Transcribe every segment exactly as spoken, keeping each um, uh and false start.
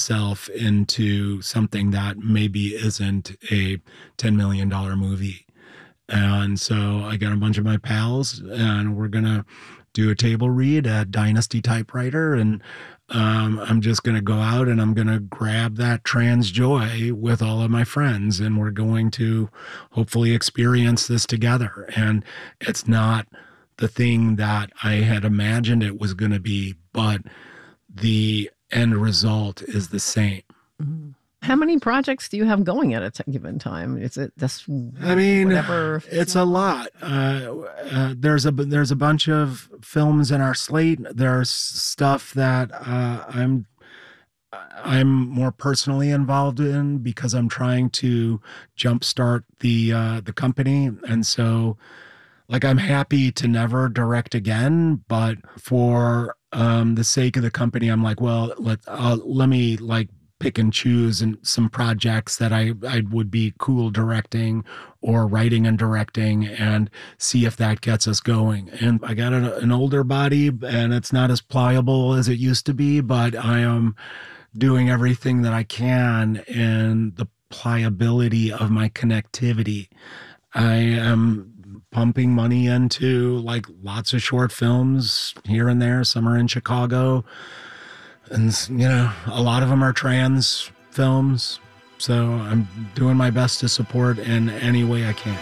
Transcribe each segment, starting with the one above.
myself into something that maybe isn't a ten million dollars movie. And so I got a bunch of my pals, and we're going to do a table read at Dynasty Typewriter. And um, I'm just going to go out and I'm going to grab that trans joy with all of my friends. And we're going to hopefully experience this together. And it's not the thing that I had imagined it was going to be, but the end result is the same. Mm-hmm. How many projects do you have going at a t- given time? Is it this? I mean, whatever? It's a lot. Uh, uh, there's a there's a bunch of films in our slate. There's stuff that uh, I'm I'm more personally involved in because I'm trying to jumpstart the uh, the company, and so like I'm happy to never direct again, but for um, the sake of the company, I'm like, well, let uh, let me like. pick and choose and some projects that I, I would be cool directing or writing and directing and see if that gets us going. And I got a, an older body and it's not as pliable as it used to be, but I am doing everything that I can in the pliability of my connectivity. I am pumping money into like lots of short films here and there. Some are in Chicago. And, you know, a lot of them are trans films. So I'm doing my best to support in any way I can.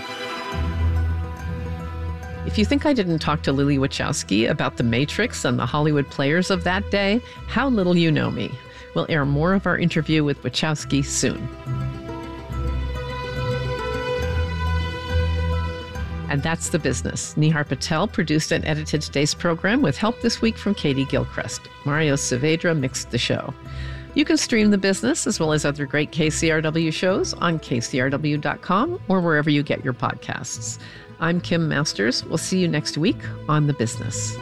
If you think I didn't talk to Lily Wachowski about The Matrix and the Hollywood players of that day, how little you know me. We'll air more of our interview with Wachowski soon. And that's The Business. Nihar Patel produced and edited today's program with help this week from Katie Gilchrist. Mario Saavedra mixed the show. You can stream The Business as well as other great K C R W shows on K C R W dot com or wherever you get your podcasts. I'm Kim Masters. We'll see you next week on The Business.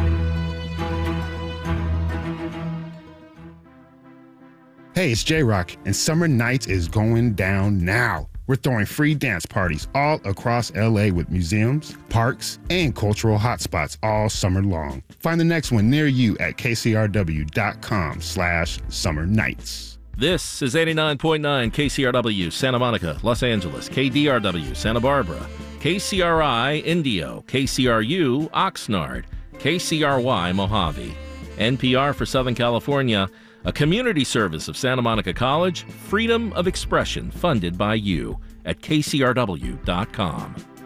Hey, it's J-Rock, and Summer Nights is going down now. We're throwing free dance parties all across L A with museums, parks, and cultural hotspots all summer long. Find the next one near you at K C R W dot com slash summer nights. This is eighty-nine point nine K C R W Santa Monica, Los Angeles, K D R W Santa Barbara, K C R I Indio, K C R U Oxnard, K C R Y Mojave, N P R for Southern California, a community service of Santa Monica College, freedom of expression funded by you at K C R W dot com.